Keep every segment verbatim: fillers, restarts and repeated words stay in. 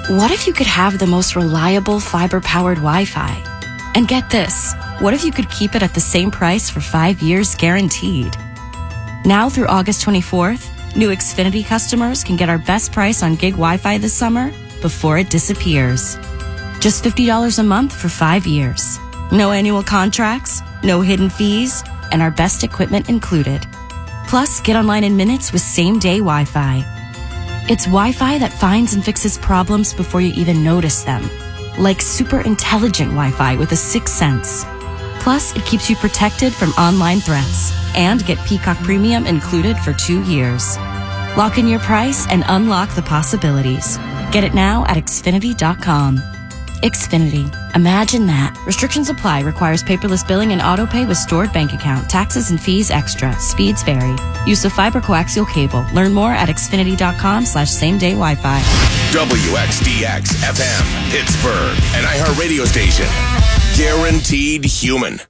What if you could have the most reliable fiber-powered Wi-Fi? And get this, what if you could keep it at the same price for five years guaranteed? Now through August twenty-fourth, new Xfinity customers can get our best price on gig Wi-Fi this summer before it disappears. Just fifty dollars a month for five years. No annual contracts, no hidden fees, and our best equipment included. Plus, get online in minutes with same-day Wi-Fi. It's Wi-Fi that finds and fixes problems before you even notice them. Like super intelligent Wi-Fi with a sixth sense. Plus, it keeps you protected from online threats. And get Peacock Premium included for two years. Lock in your price and unlock the possibilities. Get it now at Xfinity dot com. Xfinity. Imagine that. Restrictions apply. Requires paperless billing and auto-pay with stored bank account. Taxes and fees extra. Speeds vary. Use of fiber coaxial cable. Learn more at Xfinity dot com slash same day Wi-Fi. W X D X F M, Pittsburgh, an iHeart radio station. Guaranteed human.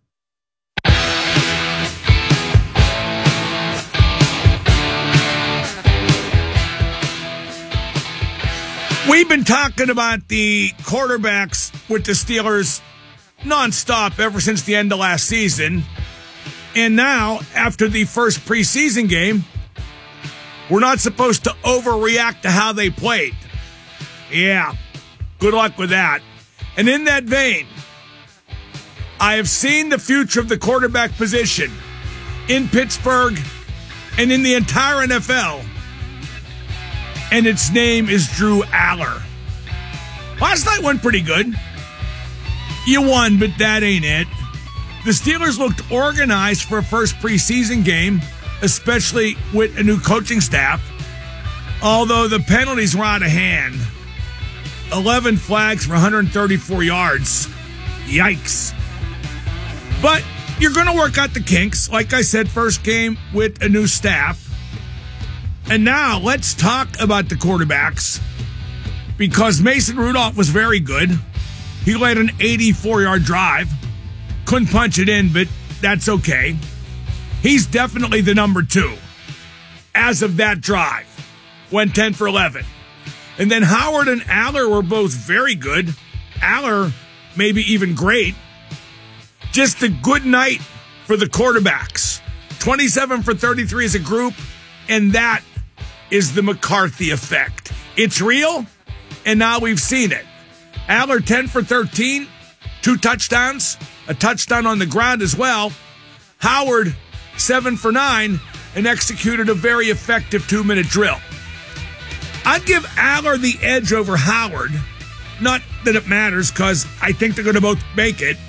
We've been talking about the quarterbacks with the Steelers nonstop ever since the end of last season. And now, after the first preseason game, we're not supposed to overreact to how they played. Yeah, good luck with that. And in that vein, I have seen the future of the quarterback position in Pittsburgh and in the entire N F L. And its name is Drew Aller. Last night went pretty good. You won, but that ain't it. The Steelers looked organized for a first preseason game, especially with a new coaching staff. Although the penalties were out of hand. eleven flags for one hundred thirty-four yards. Yikes. But you're going to work out the kinks. Like I said, first game with a new staff. And now let's talk about the quarterbacks, because Mason Rudolph was very good. He led an eighty-four-yard drive. Couldn't punch it in, but that's okay. He's definitely the number two as of that drive. Went ten for eleven. And then Howard and Aller were both very good. Aller maybe even great. Just a good night for the quarterbacks. twenty-seven for thirty-three as a group, and that is the McCarthy effect. It's real, and now we've seen it. Aller, ten for thirteen, two touchdowns, a touchdown on the ground as well. Howard, seven for nine, and executed a very effective two-minute drill. I'd give Aller the edge over Howard. Not that it matters, because I think they're going to both make it.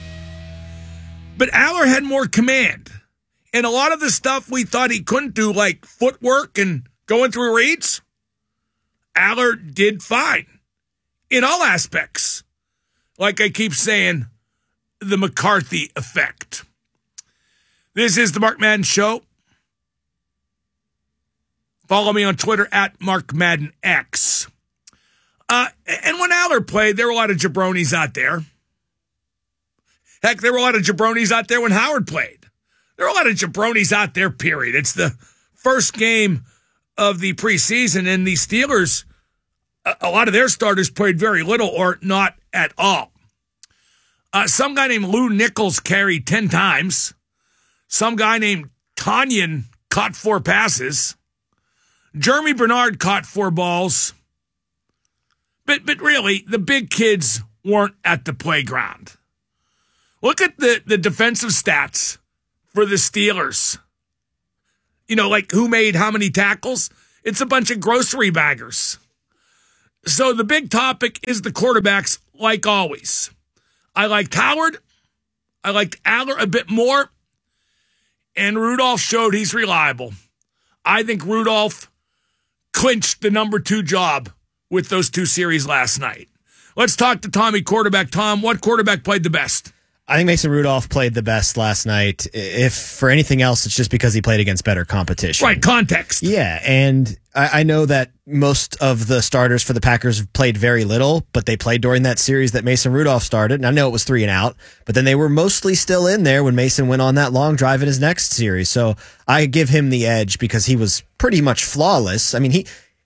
But Aller had more command. And a lot of the stuff we thought he couldn't do, like footwork and going through reads, Aller did fine in all aspects. Like I keep saying, the McCarthy effect. This is the Mark Madden Show. Follow me on Twitter at Mark Madden X. Uh, and when Aller played, there were a lot of jabronis out there. Heck, there were a lot of jabronis out there when Howard played. There were a lot of jabronis out there, period. It's the first game of the preseason, and the Steelers, a, a lot of their starters played very little or not at all. Uh, some guy named Lou Nichols carried ten times. Some guy named Tanyan caught four passes. Jeremy Bernard caught four balls. But but really, the big kids weren't at the playground. Look at the, the defensive stats for the Steelers. You know, like who made how many tackles? It's a bunch of grocery baggers. So the big topic is the quarterbacks, like always. I liked Howard. I liked Aller a bit more. And Rudolph showed he's reliable. I think Rudolph clinched the number two job with those two series last night. Let's talk to Tommy quarterback. Tom, what quarterback played the best? I think Mason Rudolph played the best last night. If for anything else, it's just because he played against better competition. Right, context. Yeah, and I, I know that most of the starters for the Packers played very little, but they played during that series that Mason Rudolph started. And I know it was three and out, but then they were mostly still in there when Mason went on that long drive in his next series. So I give him the edge because he was pretty much flawless. I mean, he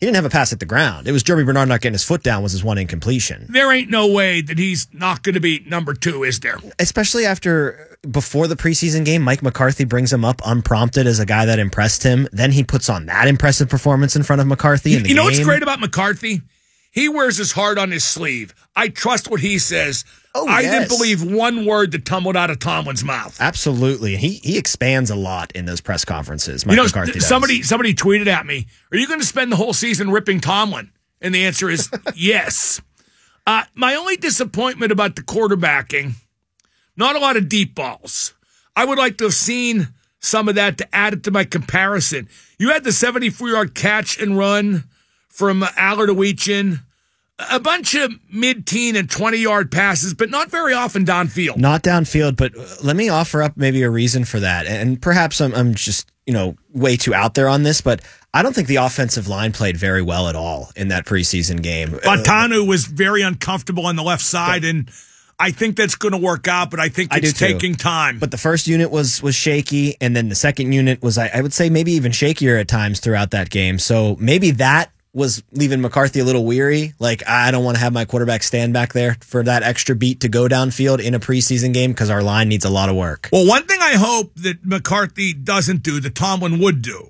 he didn't have a pass at the ground. It was Jeremy Bernard not getting his foot down was his one incompletion. There ain't no way that he's not going to be number two, is there? Especially after, before the preseason game, Mike McCarthy brings him up unprompted as a guy that impressed him. Then he puts on that impressive performance in front of McCarthy in the You know game. what's great about McCarthy? He wears his heart on his sleeve. I trust what he says. Oh, I yes. didn't believe one word that tumbled out of Tomlin's mouth. Absolutely. He he expands a lot in those press conferences. Mike You know, McCarthy does. somebody somebody tweeted at me, are you going to spend the whole season ripping Tomlin? And the answer is yes. Uh, my only disappointment about the quarterbacking, not a lot of deep balls. I would like to have seen some of that to add it to my comparison. You had the seventy-four-yard catch and run from Aller to Weechin, a bunch of mid-teen and twenty-yard passes, but not very often downfield. Not downfield, but let me offer up maybe a reason for that. And perhaps I'm, I'm just, you know, way too out there on this, but I don't think the offensive line played very well at all in that preseason game. Fatanu was very uncomfortable on the left side, and I think that's going to work out, but I think I it's do too. taking time. But the first unit was was shaky, and then the second unit was, I, I would say, maybe even shakier at times throughout that game. So maybe that was leaving McCarthy a little weary. Like, I don't want to have my quarterback stand back there for that extra beat to go downfield in a preseason game because our line needs a lot of work. Well, one thing I hope that McCarthy doesn't do, that Tomlin would do,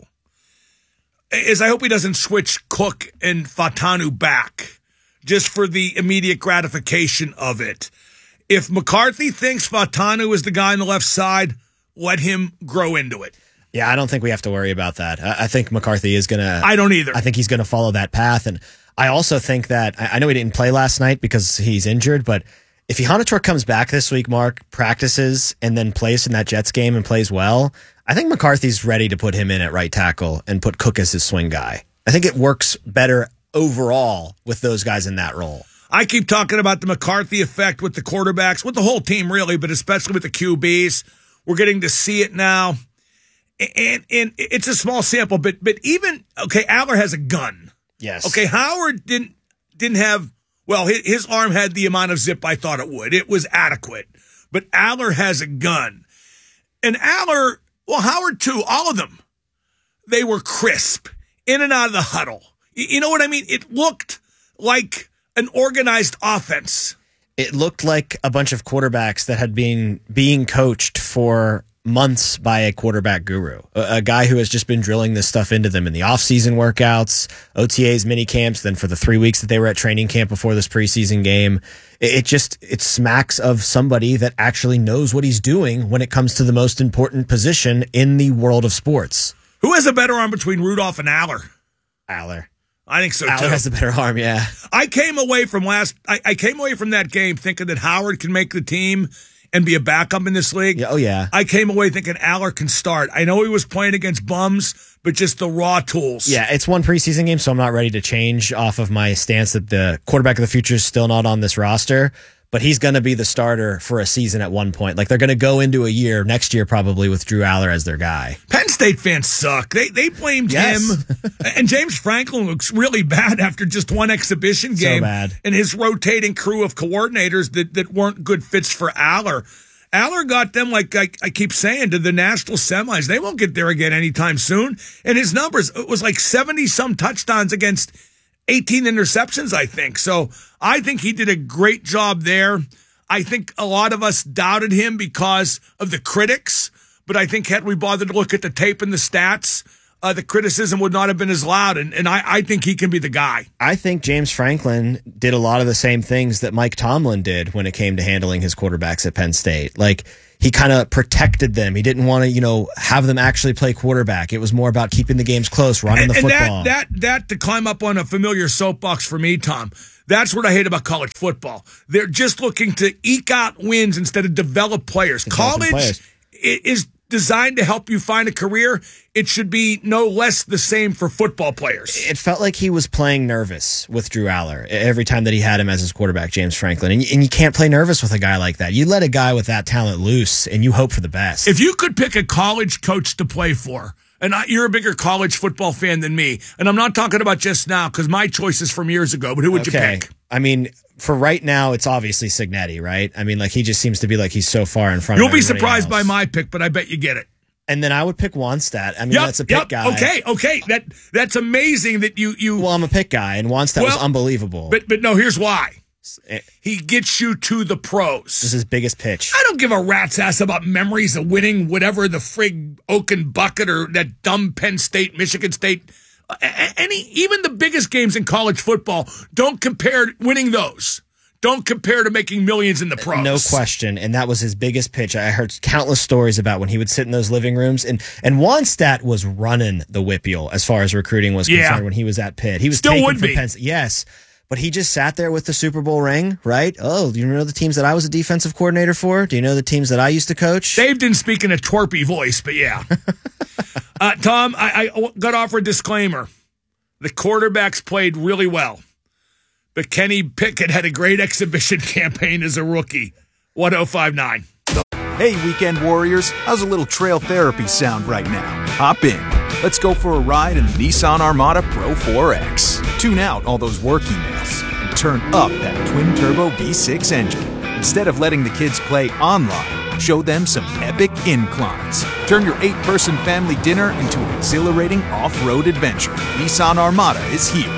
is I hope he doesn't switch Cook and Fatanu back just for the immediate gratification of it. If McCarthy thinks Fatanu is the guy on the left side, let him grow into it. Yeah, I don't think we have to worry about that. I, I think McCarthy is going to... I don't either. I think he's going to follow that path. And I also think that... I, I know he didn't play last night because he's injured, but if Ihanator comes back this week, Mark, practices, and then plays in that Jets game and plays well, I think McCarthy's ready to put him in at right tackle and put Cook as his swing guy. I think it works better overall with those guys in that role. I keep talking about the McCarthy effect with the quarterbacks, with the whole team really, but especially with the Q Bs. We're getting to see it now. And and it's a small sample, but but even, okay, Aller has a gun. Yes. Okay, Howard didn't didn't have, well, his, his arm had the amount of zip I thought it would. It was adequate. But Aller has a gun. And Aller, well, Howard too, all of them, they were crisp, in and out of the huddle. You know what I mean? It looked like an organized offense. It looked like a bunch of quarterbacks that had been being coached for months by a quarterback guru, a, a guy who has just been drilling this stuff into them in the off-season workouts, O T As, mini camps, then for the three weeks that they were at training camp before this preseason game. It, it just, it smacks of somebody that actually knows what he's doing when it comes to the most important position in the world of sports. Who has a better arm between Rudolph and Aller? Aller. I think so, Aller too. has the better arm, yeah. I came away from last, I, I came away from that game thinking that Howard can make the team and be a backup in this league. Yeah, oh, yeah. I came away thinking Aller can start. I know he was playing against bums, but just the raw tools. Yeah, it's one preseason game, so I'm not ready to change off of my stance that the quarterback of the future is still not on this roster, but he's going to be the starter for a season at one point. Like, they're going to go into a year, next year probably, with Drew Aller as their guy. Penn State fans suck. They they blamed Yes. him. And James Franklin looks really bad after just one exhibition game. So bad. And his rotating crew of coordinators that, that weren't good fits for Aller. Aller got them, like I, I keep saying, to the national semis. They won't get there again anytime soon. And his numbers, it was like seventy-some touchdowns against eighteen interceptions, I think. So I think he did a great job there. I think a lot of us doubted him because of the critics. But I think had we bothered to look at the tape and the stats, uh, the criticism would not have been as loud. And, and I, I think he can be the guy. I think James Franklin did a lot of the same things that Mike Tomlin did when it came to handling his quarterbacks at Penn State. Like, he kind of protected them. He didn't want to, you know, have them actually play quarterback. It was more about keeping the games close, running And, the and football. that, that, that, to climb up on a familiar soapbox for me, Tom, that's what I hate about college football. They're just looking to eke out wins instead of develop players. Developing College players. is designed to help you find a career. It should be no less the same for football players. It felt like he was playing nervous with Drew Aller every time that he had him as his quarterback, James Franklin. And, and you can't play nervous with a guy like that. You let a guy with that talent loose, and you hope for the best. If you could pick a college coach to play for, and I, you're a bigger college football fan than me, and I'm not talking about just now because my choice is from years ago, but who would okay. you pick? I mean, for right now, it's obviously Signetti, right? I mean, like, he just seems to be like he's so far in front You'll of be everybody surprised else. by my pick, but I bet you get it. And then I would pick Wannstedt. I mean, Yep, that's a pick yep, guy. Okay, okay. That that's amazing that you you. Well, I'm a pick guy, and Wannstedt Well, was unbelievable. But but no, here's why. It- He gets you to the pros. This is his biggest pitch. I don't give a rat's ass about memories of winning whatever the frig Oaken Bucket or that dumb Penn State, Michigan State. Uh, any even the biggest games in college football don't compare winning those. Don't compare to making millions in the pros. No question. And that was his biggest pitch. I heard countless stories about when he would sit in those living rooms. And, and Wannstedt was running the Whippeal as far as recruiting was concerned Yeah. when he was at Pitt. He was Still taken would from be. Penn State. Yes. But he just sat there with the Super Bowl ring, right? Oh, do you know the teams that I was a defensive coordinator for? Do you know the teams that I used to coach? Dave didn't speak in a twerpy voice, but yeah. uh, Tom, I, I got offered a disclaimer. The quarterbacks played really well. But Kenny Pickett had a great exhibition campaign as a rookie. ten fifty-nine. Hey, Weekend Warriors, how's a little trail therapy sound right now? Hop in. Let's go for a ride in the Nissan Armada Pro four X. Tune out all those work emails and turn up that twin-turbo V six engine. Instead of letting the kids play online, show them some epic inclines. Turn your eight-person family dinner into an exhilarating off-road adventure. Nissan Armada is here.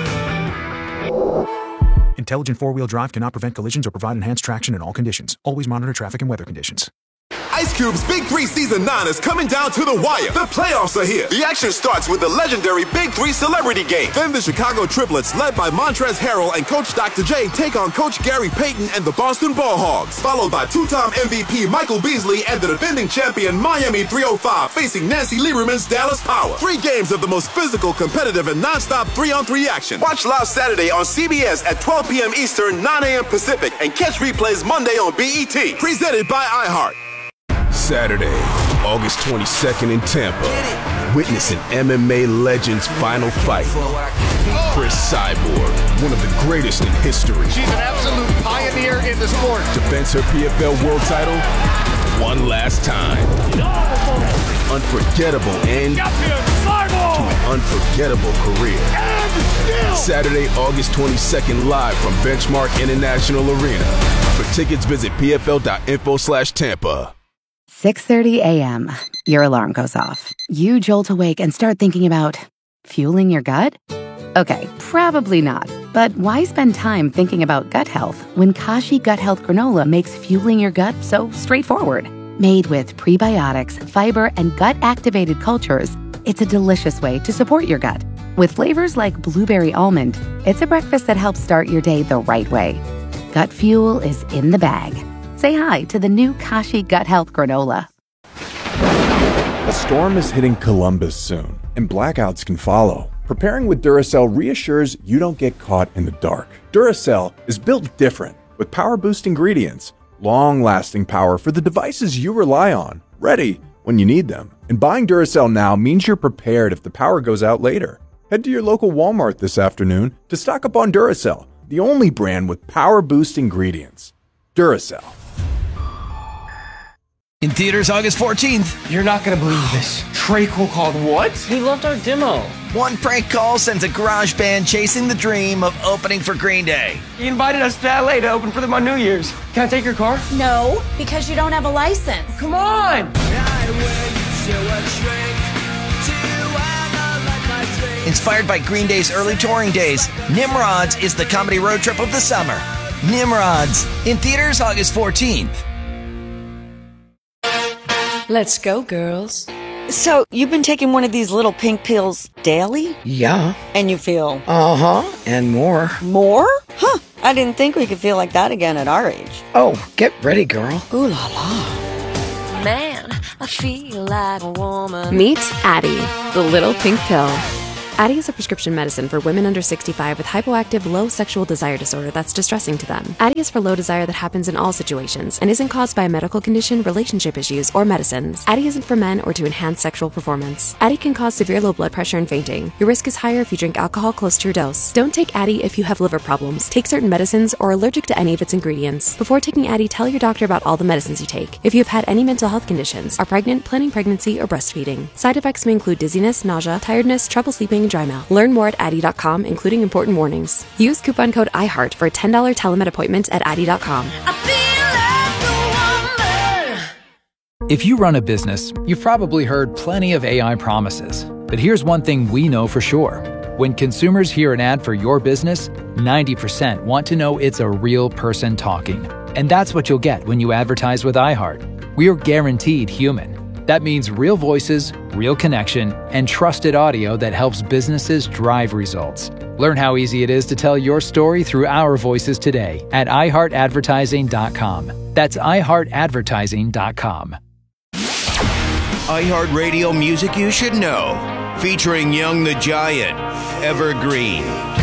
Intelligent four-wheel drive cannot prevent collisions or provide enhanced traction in all conditions. Always monitor traffic and weather conditions. Ice Cube's Big Three Season nine is coming down to the wire. The playoffs are here. The action starts with the legendary Big Three Celebrity Game. Then the Chicago Triplets, led by Montrezl Harrell and Coach Doctor J, take on Coach Gary Payton and the Boston Ball Hogs. Followed by two-time M V P Michael Beasley and the defending champion Miami three oh five facing Nancy Lieberman's Dallas Power. Three games of the most physical, competitive, and non-stop three-on-three action. Watch live Saturday on C B S at twelve p.m. Eastern, nine a.m. Pacific, and catch replays Monday on B E T. Presented by iHeart. Saturday, August twenty-second in Tampa. Witness an M M A legend's final fight. Chris Cyborg, one of the greatest in history. She's an absolute pioneer in the sport. Defends her P F L world title one last time. Unforgettable end to an unforgettable career. Saturday, August twenty-second, live from Benchmark International Arena. For tickets, visit pfl.info slash Tampa. six thirty a.m. Your alarm goes off. You jolt awake and start thinking about fueling your gut? Okay, probably not. But why spend time thinking about gut health when Kashi Gut Health Granola makes fueling your gut so straightforward? Made with prebiotics, fiber, and gut-activated cultures, it's a delicious way to support your gut. With flavors like blueberry almond, it's a breakfast that helps start your day the right way. Gut fuel is in the bag. Say hi to the new Kashi Gut Health Granola. A storm is hitting Columbus soon, and blackouts can follow. Preparing with Duracell reassures you don't get caught in the dark. Duracell is built different, with power-boost ingredients, long-lasting power for the devices you rely on, ready when you need them. And buying Duracell now means you're prepared if the power goes out later. Head to your local Walmart this afternoon to stock up on Duracell, the only brand with power-boost ingredients. Duracell. In theaters August fourteenth. You're not going to believe this. Trey Cole called what? He loved our demo. One prank call sends a garage band chasing the dream of opening for Green Day. He invited us to L A to open for them on New Year's. Can I take your car? No, because you don't have a license. Come on! Inspired by Green Day's early touring days, Nimrods is the comedy road trip of the summer. Nimrods, in theaters August fourteenth. Let's go, girls. So, you've been taking one of these little pink pills daily? Yeah. And you feel? Uh-huh, and more. More? Huh, I didn't think we could feel like that again at our age. Oh, get ready, girl. Ooh la la. Man, I feel like a woman. Meet Addie, the little pink pill. Addie is a prescription medicine for women under sixty-five with hypoactive low sexual desire disorder that's distressing to them. Addie is for low desire that happens in all situations and isn't caused by a medical condition, relationship issues, or medicines. Addie isn't for men or to enhance sexual performance. Addie can cause severe low blood pressure and fainting. Your risk is higher if you drink alcohol close to your dose. Don't take Addie if you have liver problems, take certain medicines, or are allergic to any of its ingredients. Before taking Addie, tell your doctor about all the medicines you take. If you have had any mental health conditions, are pregnant, planning pregnancy, or breastfeeding. Side effects may include dizziness, nausea, tiredness, trouble sleeping, and dry mouth. Learn more at Addie dot com, including important warnings. Use coupon code iHeart for a ten dollars telemed appointment at Addie dot com. If you run a business, you've probably heard plenty of A I promises. But here's one thing we know for sure. When consumers hear an ad for your business, ninety percent want to know it's a real person talking. And that's what you'll get when you advertise with iHeart. We are guaranteed human. That means real voices, real connection, and trusted audio that helps businesses drive results. Learn how easy it is to tell your story through our voices today at i heart advertising dot com. That's i heart advertising dot com. iHeartRadio music you should know. Featuring Young the Giant, Evergreen.